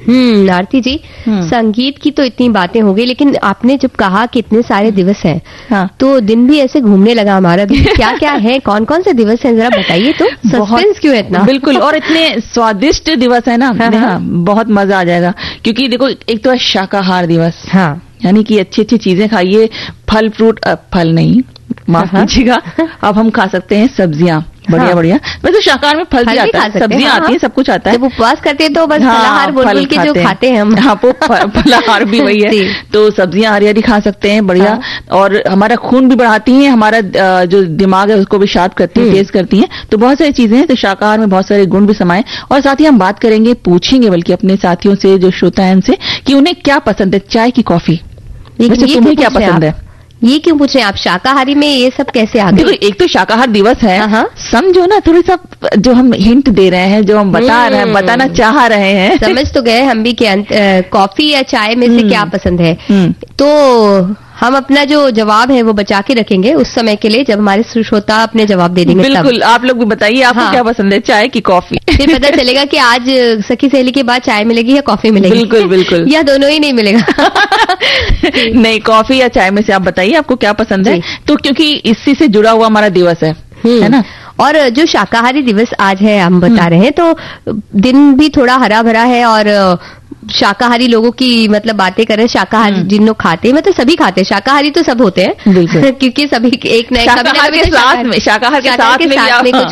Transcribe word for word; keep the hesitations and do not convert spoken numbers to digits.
हम्म आरती जी, संगीत की तो इतनी बातें हो गई, लेकिन आपने जब कहा कि इतने सारे दिवस हैं, हाँ। तो दिन भी ऐसे घूमने लगा हमारा। क्या क्या है, कौन कौन से दिवस हैं, जरा बताइए तो। सस्पेंस क्यों है इतना? बिल्कुल, और इतने स्वादिष्ट दिवस है ना, हाँ, हाँ, बहुत मजा आ जाएगा। क्योंकि देखो, एक तो है शाकाहार दिवस, हाँ, यानी कि अच्छी अच्छी चीजें खाइए, फल फ्रूट, फल नहीं, माफ कीजिएगा, अब हम खा सकते हैं सब्जियां, बढ़िया हाँ। बढ़िया। वैसे शाकाहार में फल भी आता है, सब्जियां आती हैं, सब कुछ आता है। जब उपवास करते हैं तो बस हाँ, फलाहार बोल बोल के जो खाते हैं हम, हाँ, वो फलाहार भी वही है। तो सब्जियां हरी हरी खा सकते हैं, बढ़िया। हाँ। और हमारा खून भी बढ़ाती हैं, हमारा जो दिमाग है उसको भी शार्प करती है, तेज करती हैं। तो बहुत सारी चीजें हैं, तो शाकाहार में बहुत सारे गुण भी समाये। और साथ ही हम बात करेंगे, पूछेंगे बल्कि अपने साथियों से, जो श्रोता है उनसे, कि उन्हें क्या पसंद है, चाय की कॉफी, तुम्हें क्या पसंद है? ये क्यों पूछ रहे हैं आप? शाकाहारी में ये सब कैसे आ गए? देखो, एक तो शाकाहार दिवस है, हाँ। समझो ना, थोड़ी सा जो हम हिंट दे रहे हैं, जो हम बता रहे हैं, बताना चाह रहे हैं, समझ तो गए हम भी कि कॉफी या चाय में से क्या पसंद है। तो हम अपना जो जवाब है वो बचा के रखेंगे उस समय के लिए, जब हमारे श्रोता अपने जवाब दे देंगे। बिल्कुल, आप लोग भी बताइए, आपको हाँ। क्या पसंद है, चाय की कॉफी? फिर पता चलेगा कि आज सखी सहेली के बाद चाय मिलेगी या कॉफी मिलेगी। बिल्कुल बिल्कुल, या दोनों ही नहीं मिलेगा। नहीं, कॉफी या चाय में से आप बताइए आपको क्या पसंद है। तो क्योंकि इसी से जुड़ा हुआ हमारा दिवस है, है ना। और जो शाकाहारी दिवस आज है हम बता रहे हैं, तो दिन भी थोड़ा हरा भरा है, और शाकाहारी लोगों की मतलब बातें करें, शाकाहारी जिन लोग खाते हैं, मतलब सभी खाते हैं, शाकाहारी तो सब होते हैं, क्योंकि सभी एक नए शाकाहार के साथ में, शाकाहार के साथ में